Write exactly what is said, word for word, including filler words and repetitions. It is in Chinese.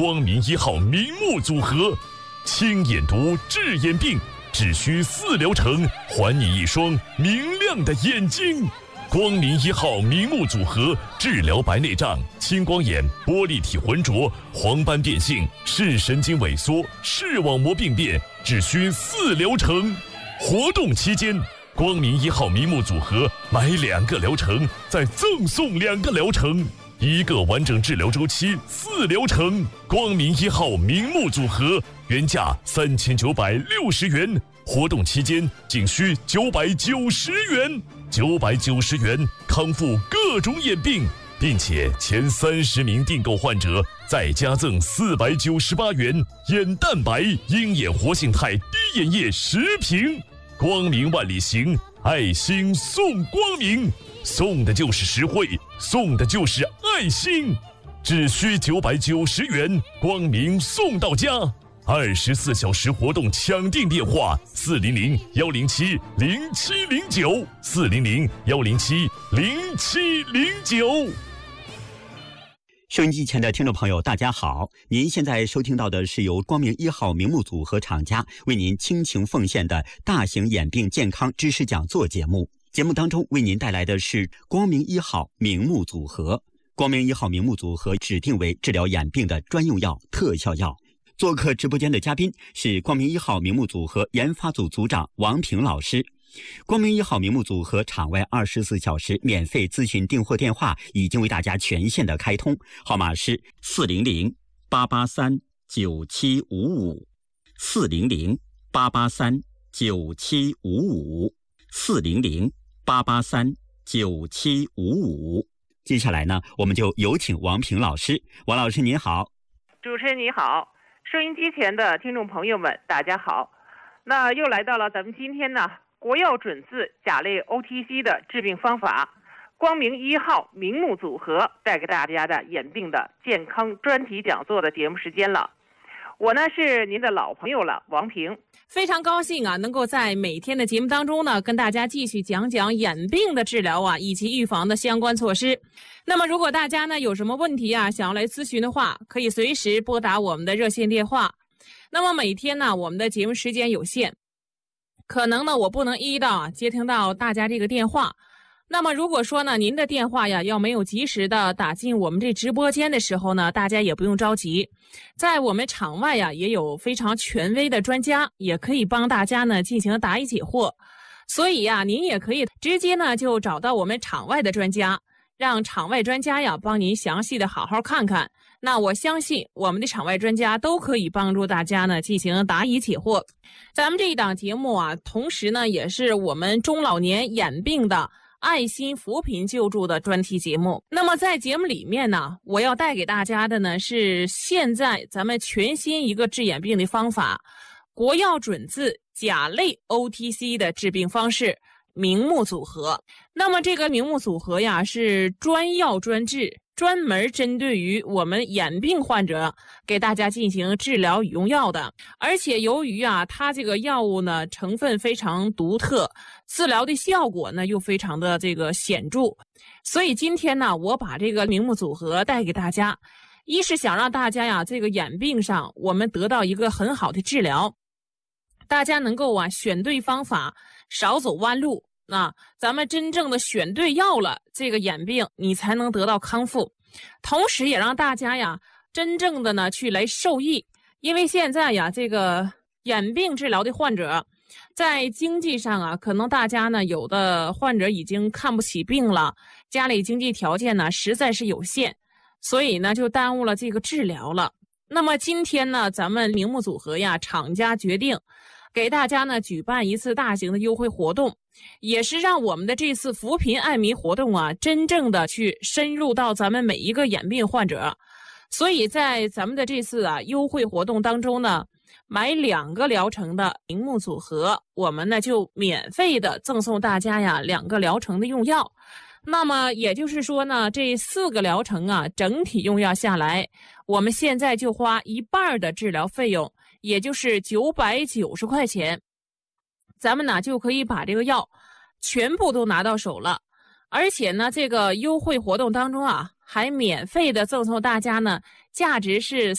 光明一号明目组合，清眼毒治眼病，只需四疗程，还你一双明亮的眼睛。光明一号明目组合，治疗白内障、青光眼、玻璃体浑浊、黄斑变性、视神经萎缩、视网膜病变，只需四疗程。活动期间，光明一号明目组合买两个疗程，再赠送两个疗程，一个完整治疗周期四疗程。光明一号明目组合原价三千九百六十元，活动期间仅需九百九十元。九百九十元康复各种眼病，并且前三十名订购患者再加赠四百九十八元眼蛋白鹰眼活性肽滴眼液十瓶。光明万里行，爱心送光明，送的就是实惠，送的就是爱心，只需九百九十元，光明送到家。二十四小时活动抢订电话：四零零幺零七零七零九，四零零幺零七零七零九。 收音机前的听众朋友，大家好！您现在收听到的是由光明一号明目组合厂家为您倾情奉献的大型眼病健康知识讲座节目。节目当中为您带来的是光明一号明目组合。光明一号明目组合指定为治疗眼病的专用药、特效药。做客直播间的嘉宾是光明一号明目组合研发组组长王平老师。光明一号明目组合场外二十四小时免费咨询订货电话已经为大家全线的开通，号码是四零零八八三九七五五，四零零八八三九七五五，四零零八八三九七五五。接下来呢，我们就有请王平老师。王老师您好。 主持人你好，收音机前的听众朋友们大家好。那又来到了咱们今天呢国药准字甲类 O T C 的治病方法，光明一号明目组合带给大家的眼病的健康专题讲座的节目时间了。我呢是您的老朋友了，王平。 非常高兴啊，能够在每天的节目当中呢，跟大家继续讲讲眼病的治疗啊，以及预防的相关措施。那么如果大家呢有什么问题啊，想要来咨询的话，可以随时拨打我们的热线电话。那么每天呢，我们的节目时间有限，可能呢我不能一一到接听到大家这个电话。那么如果说呢您的电话呀要没有及时的打进我们这直播间的时候呢，大家也不用着急，在我们场外呀也有非常权威的专家，也可以帮大家呢进行答疑解惑。所以呀您也可以直接呢就找到我们场外的专家，让场外专家呀帮您详细的好好看看。那我相信我们的场外专家都可以帮助大家呢进行答疑解惑。咱们这一档节目啊，同时呢也是我们中老年眼病的爱心扶贫救助的专题节目。那么在节目里面呢，我要带给大家的呢是现在咱们全新一个治眼病的方法，国药准字甲类 O T C 的治病方式明目组合。那么这个明目组合呀是专药专治，专门针对于我们眼病患者给大家进行治疗与用药的。而且由于啊它这个药物呢成分非常独特，治疗的效果呢又非常的这个显著，所以今天呢我把这个明目组合带给大家，一是想让大家呀这个眼病上我们得到一个很好的治疗，大家能够啊选对方法，少走弯路。那咱们真正的选对药了，这个眼病你才能得到康复。同时也让大家呀真正的呢去来受益。因为现在呀这个眼病治疗的患者在经济上啊，可能大家呢有的患者已经看不起病了，家里经济条件呢实在是有限，所以呢就耽误了这个治疗了。那么今天呢咱们明目组合呀厂家决定给大家呢举办一次大型的优惠活动，也是让我们的这次扶贫爱民活动啊真正的去深入到咱们每一个眼病患者。所以在咱们的这次啊优惠活动当中呢，买两个疗程的明目组合，我们呢就免费的赠送大家呀两个疗程的用药。那么也就是说呢，这四个疗程啊整体用药下来，我们现在就花一半的治疗费用，也就是九百九十块钱，咱们呢就可以把这个药全部都拿到手了。而且呢这个优惠活动当中啊还免费的赠送大家呢价值是